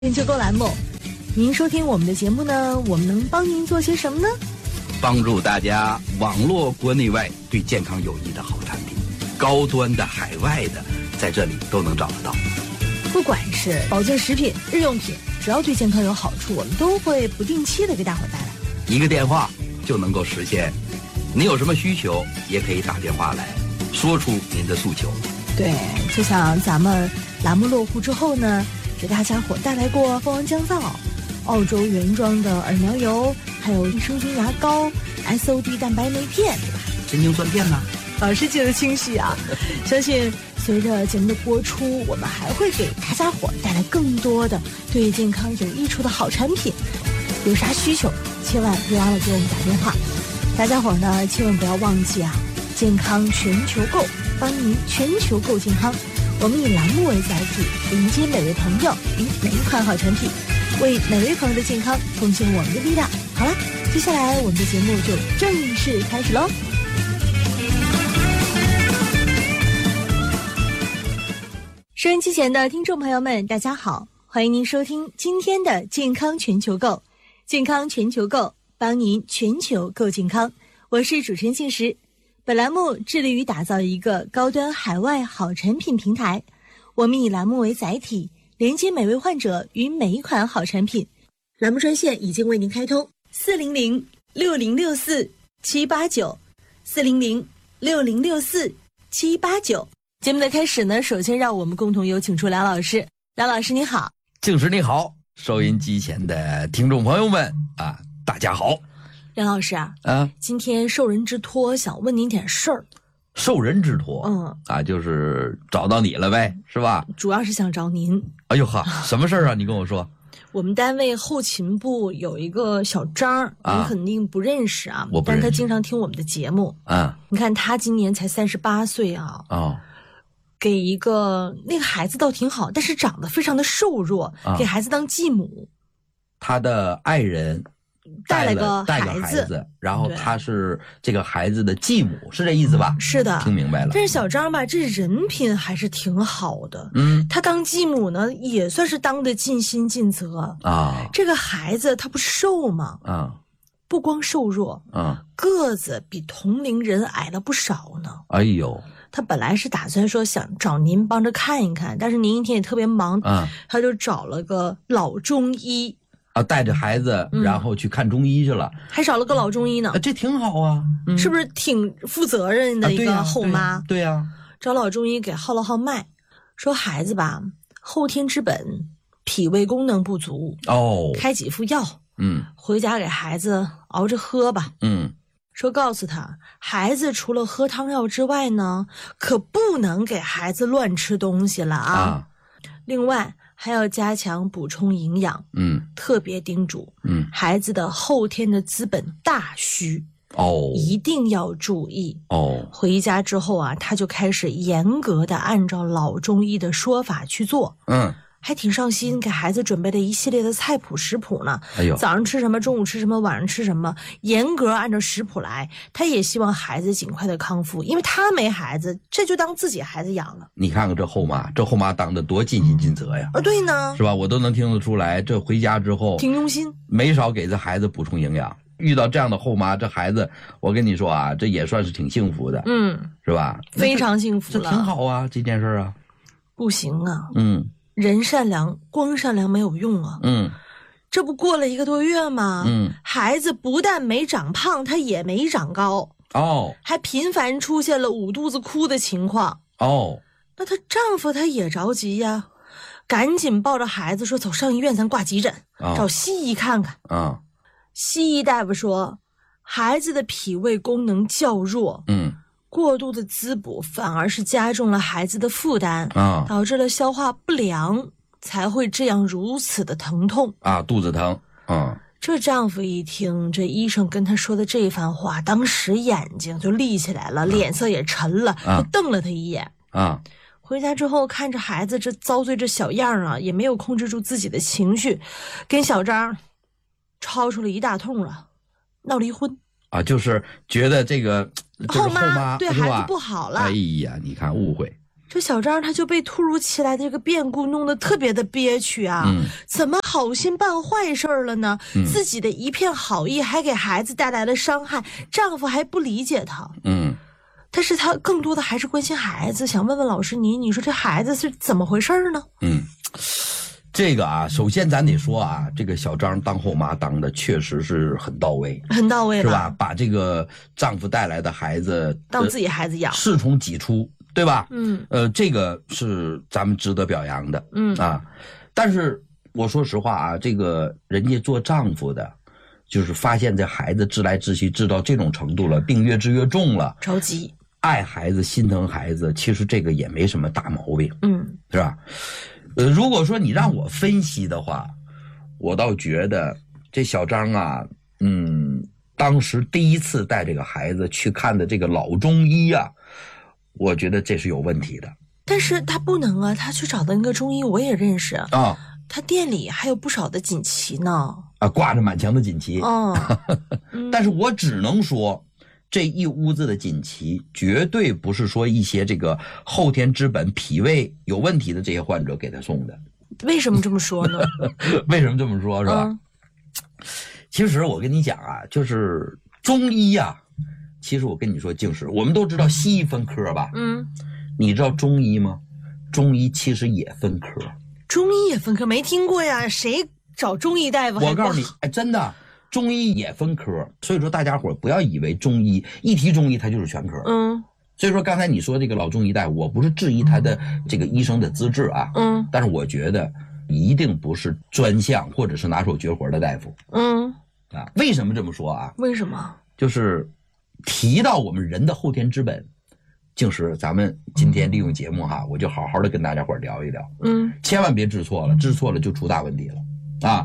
研究购栏目，您收听我们的节目呢，我们能帮您做些什么呢？ 帮助大家网络国内外对健康有益的好产品，高端的、海外的，在这里都能找得到。 不管是保健食品、日用品，只要对健康有好处，我们都会不定期的给大伙带来。 一个电话就能够实现。您有什么需求，也可以打电话来，说出您的诉求。 对，就像咱们栏目落户之后呢，给大家伙带来过蜂王降皂、澳洲原装的耳苗油，还有益生菌牙膏、SOD 蛋白酶片，对吧？ 神经酸片呢？ 老师记得清晰啊！相信随着节目的播出，我们还会给大家伙带来更多的对健康有益处的好产品。有啥需求，千万别忘了给我们打电话。大家伙呢，千万不要忘记啊！健康全球购，帮您全球购健康。我们以栏目为载体，迎接每位朋友与每一款好产品，为每位朋友的健康贡献我们的力量。好了，接下来我们的节目就正式开始喽。收音机前的听众朋友们，大家好，欢迎您收听今天的健康全球购。健康全球购，帮您全球购健康。我是主持人杏石。本栏目致力于打造一个高端海外好产品平台，我们以栏目为载体，连接每位患者与每一款好产品。栏目专线已经为您开通，400-6064-789，400-6064-789。节目的开始呢，首先让我们共同有请出梁老师。梁老师你好。 静时你好，收音机前的听众朋友们啊，大家好。 梁老师啊，今天受人之托，想问您点事儿。 受人之托，就是找到你了呗，是吧？ 主要是想找您。 哎呦呵，什么事儿啊？你跟我说。 我们单位后勤部有一个小张，您肯定不认识啊， 我不认识， 但是他经常听我们的节目。你看他今年才38岁啊。给一个那个孩子倒挺好，但是长得非常的瘦弱，给孩子当继母。 他的爱人带了个孩子，然后他是这个孩子的继母，是这意思吧？ 是的， 听明白了。 但是小张吧，这人品还是挺好的。他当继母呢，也算是当得尽心尽责啊。这个孩子他不瘦吗？不光瘦弱，个子比同龄人矮了不少呢。哎呦。他本来是打算说想找您帮着看一看，但是您一天也特别忙，他就找了个老中医带着孩子然后去看中医去了， 还找了个老中医呢。 这挺好啊， 是不是挺负责任的一个后妈？ 对呀， 找老中医给号了号脉，说孩子吧，后天之本，脾胃功能不足开几副药，回家给孩子熬着喝吧。说告诉他，孩子除了喝汤药之外呢，可不能给孩子乱吃东西了啊。另外还要加强补充营养，特别叮嘱，孩子的后天的资本大虚，一定要注意。回家之后啊，他就开始严格的按照老中医的说法去做，还挺上心，给孩子准备了一系列的菜谱食谱呢。早上吃什么，中午吃什么，晚上吃什么，严格按照食谱来。他也希望孩子尽快的康复，因为他没孩子，这就当自己孩子养了。 你看看这后妈当得多尽心尽责呀！ 对呢， 是吧？我都能听得出来，这回家之后挺用心， 没少给这孩子补充营养。遇到这样的后妈，这孩子，我跟你说啊，这也算是挺幸福的，是吧？ 非常幸福了， 这挺好啊，这件事啊。 不行啊，人善良，光善良没有用啊。这不过了1个多月吗？孩子不但没长胖，他也没长高，还频繁出现了捂肚子哭的情况。那她丈夫他也着急呀，赶紧抱着孩子说走上医院，咱挂急诊，找西医看看。西医大夫说，孩子的脾胃功能较弱，过度的滋补反而是加重了孩子的负担，导致了消化不良，才会这样如此的疼痛肚子疼。 这丈夫一听这医生跟他说的这番话，当时眼睛就立起来了，脸色也沉了，就瞪了他一眼。回家之后看着孩子这遭罪这小样啊，也没有控制住自己的情绪，跟小张吵出了一大通了，闹离婚。 就是觉得这个后妈对孩子不好了。 哎呀，你看误会。 这小张他就被突如其来的这个变故弄得特别的憋屈啊！怎么好心办坏事了呢？自己的一片好意还给孩子带来了伤害，丈夫还不理解她。但是他更多的还是关心孩子，想问问老师您，你说这孩子是怎么回事呢？ 这个啊，首先咱得说啊，这个小张当后妈当的确实是很到位， 很到位吧， 是吧？把这个丈夫带来的孩子当自己孩子养， 恃宠己出，对吧？这个是咱们值得表扬的，但是我说实话啊，这个人家做丈夫的，就是发现这孩子治来治去治到这种程度了，病越治越重了， 着急， 爱孩子心疼孩子，其实这个也没什么大毛病，是吧？如果说你让我分析的话，我倒觉得这小张啊，当时第一次带这个孩子去看的这个老中医啊，我觉得这是有问题的。 但是他不能啊，他去找的那个中医我也认识啊，他店里还有不少的锦旗呢， 挂着满墙的锦旗。但是我只能说，这一屋子的锦旗绝对不是说一些这个后天之本脾胃有问题的这些患者给他送的。 为什么这么说呢？ 为什么这么说，是吧？其实我跟你讲啊，就是中医啊，其实我跟你说，净是我们都知道西医分科吧？你知道中医吗？中医其实也分科。 中医也分科？没听过呀，谁找中医大夫？ 我告诉你，真的。中医也分科，所以说大家伙不要以为中医一提中医它就是全科。所以说刚才你说这个老中医大夫，我不是质疑他的这个医生的资质啊，但是我觉得一定不是专项或者是拿手绝活的大夫。为什么这么说啊？ 为什么？ 就是提到我们人的后天之本，就是咱们今天利用节目哈，我就好好的跟大家伙聊一聊。千万别治错了，治错了就出大问题了啊。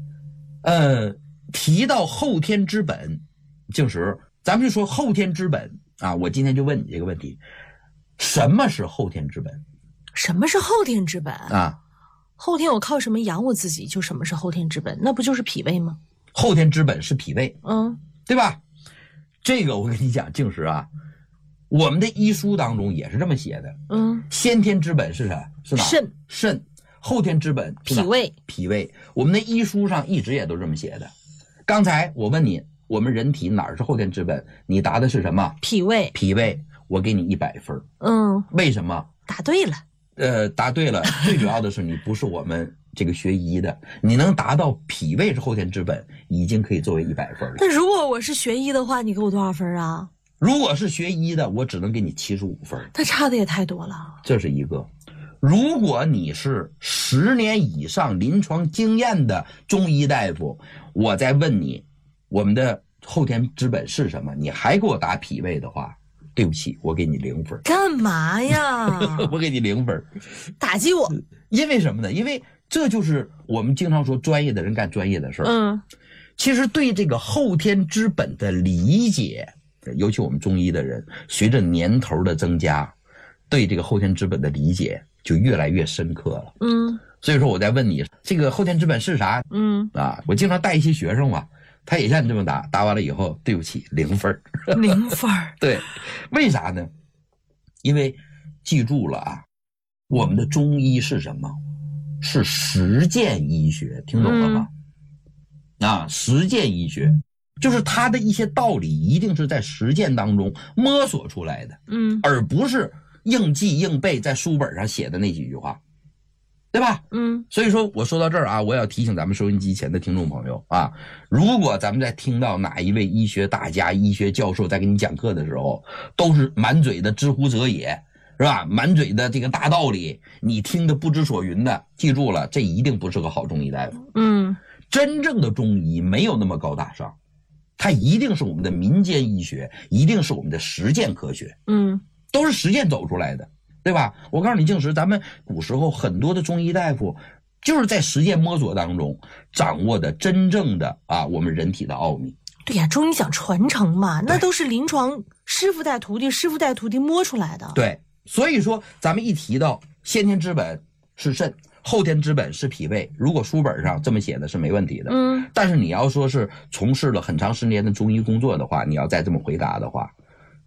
提到后天之本，就是咱们就说后天之本啊。我今天就问你这个问题：什么是后天之本？ 什么是后天之本啊？ 后天我靠什么养我自己？就什么是后天之本？那不就是脾胃吗？ 后天之本是脾胃，对吧？这个我跟你讲，净是啊，我们的医书当中也是这么写的。先天之本是啥？是哪？肾。后天之本脾胃。 脾胃。我们的医书上一直也都这么写的。刚才我问你，我们人体哪儿是后天之本？你答的是什么？ 脾胃。 脾胃，我给你100分。为什么？ 答对了。 答对了。最主要的是你不是我们这个学医的，你能达到脾胃是后天之本，已经可以作为100分了。 那如果我是学医的话，你给我多少分啊？ 如果是学医的，我只能给你75分。 那差的也太多了。 这是一个。如果你是10年以上临床经验的中医大夫，我再问你我们的后天之本是什么，你还给我答脾胃的话，对不起，我给你0分。 干嘛呀？ 我给你0分， 打击我。 因为什么呢？因为这就是我们经常说专业的人干专业的事儿。其实对这个后天之本的理解，尤其我们中医的人，随着年头的增加，对这个后天之本的理解就越来越深刻了。所以说我在问你，这个后天之本是啥？我经常带一些学生嘛，他也像你这么答完了以后，对不起，0分。 0分。对， 为啥呢？因为记住了啊，我们的中医是什么？是实践医学，听懂了吗？实践医学就是它的一些道理一定是在实践当中摸索出来的，而不是硬记硬背在书本上写的那几句话，对吧？所以说我说到这儿啊，我要提醒咱们收音机前的听众朋友啊，如果咱们在听到哪一位医学大家、医学教授在给你讲课的时候，都是满嘴的知乎者也，是吧？满嘴的这个大道理，你听得不知所云的，记住了，这一定不是个好中医大夫。真正的中医没有那么高大上，它一定是我们的民间医学，一定是我们的实践科学。都是实践走出来的，对吧？我告诉你，净是咱们古时候很多的中医大夫就是在实践摸索当中掌握的真正的我们人体的奥秘。 对呀，中医讲传承嘛，那都是临床师傅带徒弟，师傅带徒弟摸出来的。 对，所以说咱们一提到先天之本是肾，后天之本是脾胃，如果书本上这么写的是没问题的。但是你要说是从事了很长时间的中医工作的话，你要再这么回答的话，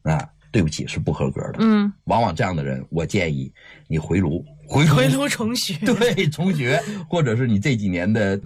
对不起，是不合格的。往往这样的人，我建议你回炉重学，对，重学，或者是你这几年的